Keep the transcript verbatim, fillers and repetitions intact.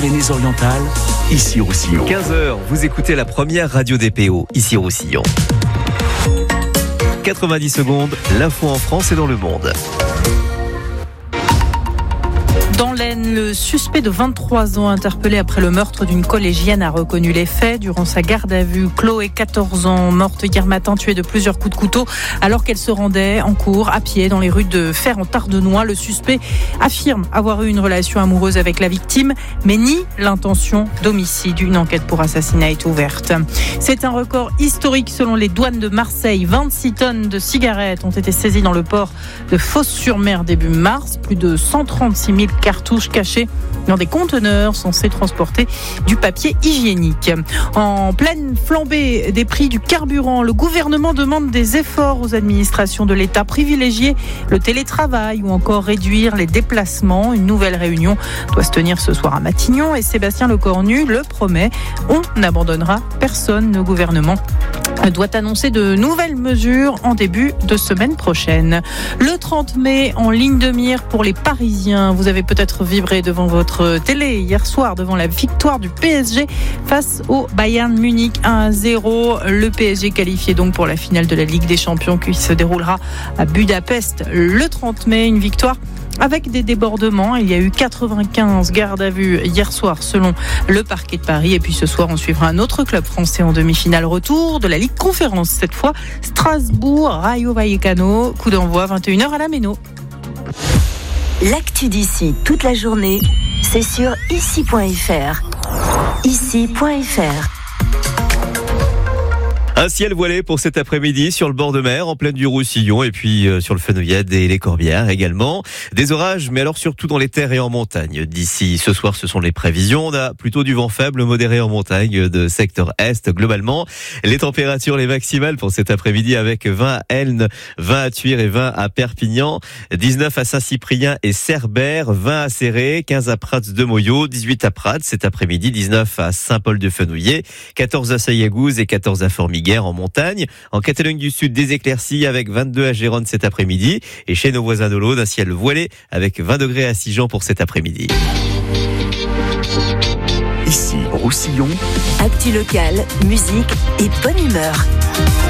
Pyrénées-Orientales, ici Roussillon. quinze heures, vous écoutez la première radio D P O, ici Roussillon. quatre-vingt-dix secondes, l'info en France et dans le monde. Dans l'Aisne, le suspect de vingt-trois ans interpellé après le meurtre d'une collégienne a reconnu les faits. Durant sa garde à vue, Chloé, quatorze ans, morte hier matin, tuée de plusieurs coups de couteau alors qu'elle se rendait en cours à pied dans les rues de Fer en Tardenois. Le suspect affirme avoir eu une relation amoureuse avec la victime, mais nie l'intention d'homicide. Une enquête pour assassinat est ouverte. C'est un record historique selon les douanes de Marseille. vingt-six tonnes de cigarettes ont été saisies dans le port de Fos-sur-Mer début mars. Plus de cent trente-six mille cartouches cachées dans des conteneurs censés transporter du papier hygiénique. En pleine flambée des prix du carburant, le gouvernement demande des efforts aux administrations de l'État, privilégier le télétravail ou encore réduire les déplacements. Une nouvelle réunion doit se tenir ce soir à Matignon et Sébastien Lecornu le promet. On n'abandonnera personne. Le gouvernement doit annoncer de nouvelles mesures en début de semaine prochaine. Le trente mai, en ligne de mire pour les Parisiens. Vous avez peut-être vibré devant votre télé hier soir devant la victoire du P S G face au Bayern Munich un à zéro. Le P S G qualifié donc pour la finale de la Ligue des Champions qui se déroulera à Budapest le trente mai. Une victoire avec des débordements. Il y a eu quatre-vingt-quinze gardes à vue hier soir selon le parquet de Paris. Et puis ce soir, on suivra un autre club français en demi-finale retour de la Ligue Conférence. Cette fois, Strasbourg, Rayo Vallecano. Coup d'envoi vingt et une heures à la Méno. L'actu d'ici toute la journée, c'est sur ici point f r. ici point f r. Un ciel voilé pour cet après-midi sur le bord de mer, en pleine du Roussillon, et puis euh, sur le Fenouillade et les Corbières également. Des orages, mais alors surtout dans les terres et en montagne. D'ici ce soir, ce sont les prévisions. On a plutôt du vent faible, modéré en montagne, de secteur est globalement. Les températures, les maximales pour cet après-midi avec vingt à Elne, vingt à Thuir et vingt à Perpignan, dix-neuf à Saint-Cyprien et Cerbère, vingt à Céré, quinze à Prats de Moyau, dix-huit à Prats cet après-midi, dix-neuf à Saint-Paul-de-Fenouillet, quatorze à Saillagouze et quatorze à Formiguère en montagne. En Catalogne du Sud, des éclaircies avec vingt-deux à Gérone cet après-midi. Et chez nos voisins de l'Aude, un ciel voilé avec vingt degrés à Sigean pour cet après-midi. Ici Roussillon. Actu locale, musique et bonne humeur.